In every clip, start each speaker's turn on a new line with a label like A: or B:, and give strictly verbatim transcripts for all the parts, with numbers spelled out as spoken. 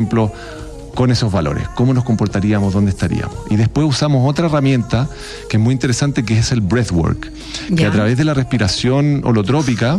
A: ejemplo, con esos valores, cómo nos comportaríamos, dónde estaríamos. Y después usamos otra herramienta que es muy interesante, que es el breathwork, que
B: Ya.
A: a través de la respiración holotrópica,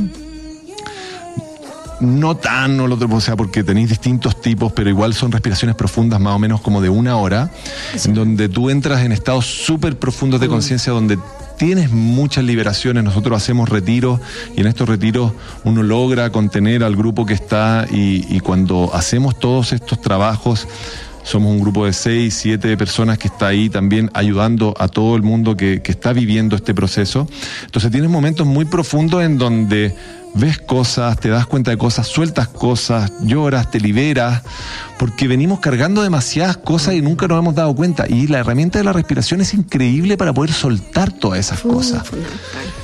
A: no tan holotrópica, o sea, porque tenéis distintos tipos, pero igual son respiraciones profundas, más o menos como de una hora,
B: Sí.
A: en donde tú entras en estados súper profundos de
B: Mm.
A: conciencia, donde tienes muchas liberaciones. Nosotros hacemos retiros y en estos retiros uno logra contener al grupo que está y, y cuando hacemos todos estos trabajos, somos un grupo de seis, siete personas que está ahí también ayudando a todo el mundo que, que está viviendo este proceso. Entonces tienes momentos muy profundos en donde ves cosas, te das cuenta de cosas, sueltas cosas, lloras, te liberas, porque venimos cargando demasiadas cosas y nunca nos hemos dado cuenta. Y la herramienta de la respiración es increíble para poder soltar todas esas
B: Uh,
A: cosas.
B: fundamental.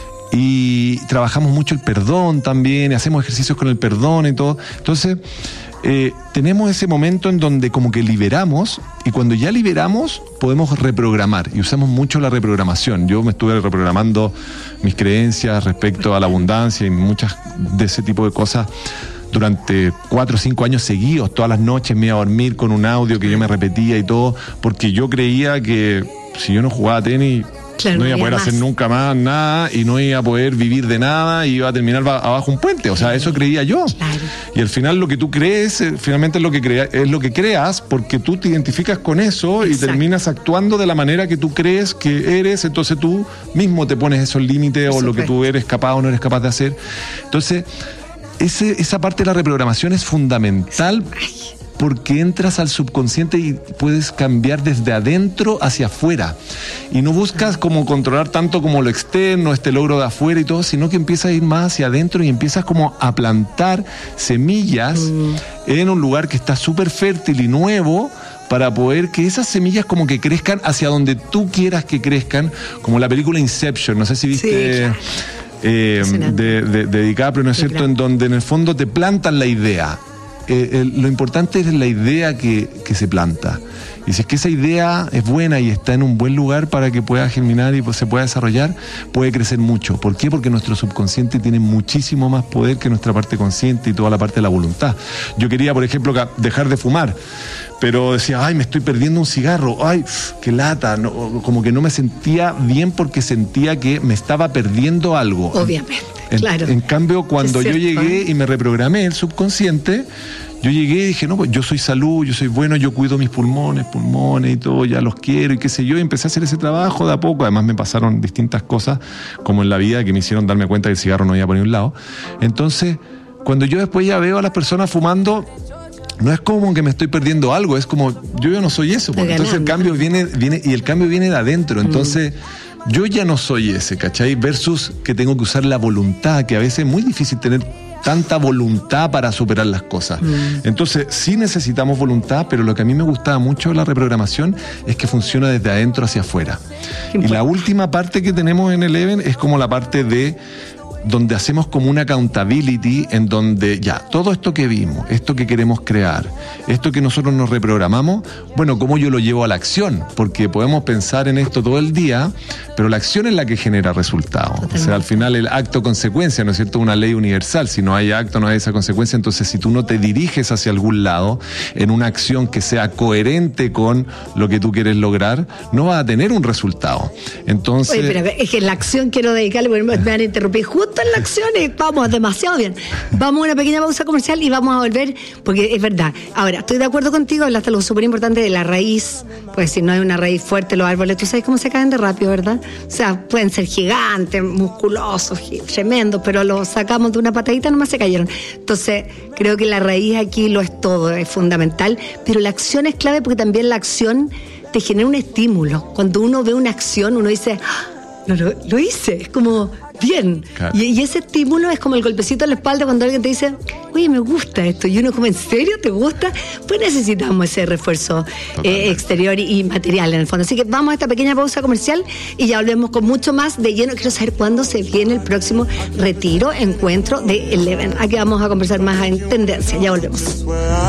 A: Y trabajamos mucho el perdón también, y hacemos ejercicios con el perdón y todo. Entonces, eh, tenemos ese momento en donde como que liberamos, y cuando ya liberamos podemos reprogramar, y usamos mucho la reprogramación. Yo me estuve reprogramando mis creencias respecto a la abundancia y muchas de ese tipo de cosas durante cuatro o cinco años seguidos. Todas las noches me iba a dormir con un audio que yo me repetía y todo, porque yo creía que si yo no jugaba tenis,
B: Claro,
A: no iba a
B: había
A: poder
B: más.
A: hacer nunca más nada y no iba a poder vivir de nada y iba a terminar ba- abajo un puente. O sea, eso creía yo.
B: Claro.
A: Y al final lo que tú crees, eh, finalmente es lo que crea, es lo que creas, porque tú te identificas con eso.
B: Exacto.
A: Y terminas actuando de la manera que tú crees que eres. Entonces tú mismo te pones esos límites o
B: Por
A: lo que
B: supuesto.
A: tú eres capaz o no eres capaz de hacer. Entonces, ese, esa parte de la reprogramación es fundamental. Porque entras al subconsciente y puedes cambiar desde adentro hacia afuera. Y no buscas como controlar tanto como lo externo, este logro de afuera y todo, sino que empiezas a ir más hacia adentro y empiezas como a plantar semillas
B: Mm.
A: en un lugar que está súper fértil y nuevo, para poder que esas semillas como que crezcan hacia donde tú quieras que crezcan, como la película Inception, no sé si viste...
B: Sí, claro.
A: eh,
B: Impresionante.
A: de, de, de DiCaprio, ¿no es
B: Sí,
A: cierto?
B: claro.
A: En donde en el fondo te plantan la idea. Eh, eh, lo importante es la idea que, que se planta. Y si es que esa idea es buena y está en un buen lugar para que pueda germinar y pues, se pueda desarrollar, puede crecer mucho. ¿Por qué? Porque nuestro subconsciente tiene muchísimo más poder que nuestra parte consciente y toda la parte de la voluntad. Yo quería, por ejemplo, ca- dejar de fumar, pero decía, ay, me estoy perdiendo un cigarro, ay, qué lata, no, como que no me sentía bien porque sentía que me estaba perdiendo algo.
B: Obviamente,
A: En,
B: claro.
A: en cambio, cuando
B: Es
A: yo
B: cierto,
A: llegué
B: ¿eh?
A: y me reprogramé el subconsciente, yo llegué y dije, no, pues yo soy salud, yo soy bueno, yo cuido mis pulmones, pulmones y todo, ya los quiero y qué sé yo, y empecé a hacer ese trabajo de a poco. Además me pasaron distintas cosas, como en la vida, que me hicieron darme cuenta que el cigarro no iba por ningún lado. Entonces, cuando yo después ya veo a las personas fumando, no es como que me estoy perdiendo algo, es como, yo ya no soy eso.
B: Estoy
A: Entonces el
B: ganando.
A: cambio viene, viene, y el cambio viene de adentro, entonces... Yo ya no soy ese, ¿cachai? Versus que tengo que usar la voluntad, que a veces es muy difícil tener tanta voluntad para superar las cosas.
B: Mm.
A: Entonces, sí necesitamos voluntad, pero lo que a mí me gustaba mucho de la reprogramación es que funciona desde adentro hacia afuera.
B: Qué
A: Y la última parte que tenemos en Eleven es como la parte de donde hacemos como una accountability, en donde ya, todo esto que vimos, esto que queremos crear, esto que nosotros nos reprogramamos, bueno, ¿cómo yo lo llevo a la acción? Porque podemos pensar en esto todo el día, pero la acción es la que genera resultados. O sea, al final el acto-consecuencia, ¿no es cierto? Una ley universal. Si no hay acto, no hay esa consecuencia. Entonces, si tú no te diriges hacia algún lado, en una acción que sea coherente con lo que tú quieres lograr, no vas a tener un resultado. Entonces...
B: Oye, pero es que en la acción quiero dedicarle, porque me van a interrumpir justo en la acción y vamos demasiado bien. Vamos a una pequeña pausa comercial y vamos a volver, porque es verdad. Ahora, estoy de acuerdo contigo, hablaste algo súper importante de la raíz, pues si no hay una raíz fuerte, los árboles, tú sabes cómo se caen de rápido, ¿verdad? O sea, pueden ser gigantes, musculosos, gi- tremendos, pero los sacamos de una patadita, nomás se cayeron. Entonces, creo que la raíz aquí lo es todo, es fundamental, pero la acción es clave porque también la acción te genera un estímulo. Cuando uno ve una acción, uno dice, ¡ah! No, lo, lo hice, es como bien.
A: Claro.
B: Y, y ese estímulo es como el golpecito en la espalda cuando alguien te dice, oye, me gusta esto. Y uno como, ¿en serio te gusta? Pues necesitamos ese refuerzo eh, exterior y, y material en el fondo. Así que vamos a esta pequeña pausa comercial y ya volvemos con mucho más de lleno. Quiero saber cuándo se viene el próximo retiro, encuentro de Eleven. Aquí vamos a conversar más en tendencia. Ya volvemos.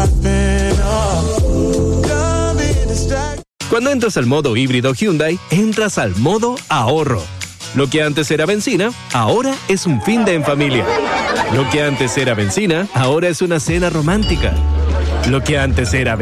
C: Cuando entras al modo híbrido Hyundai, entras al modo ahorro. Lo que antes era benzina, ahora es un fin de en familia. Lo que antes era benzina, ahora es una cena romántica. Lo que antes era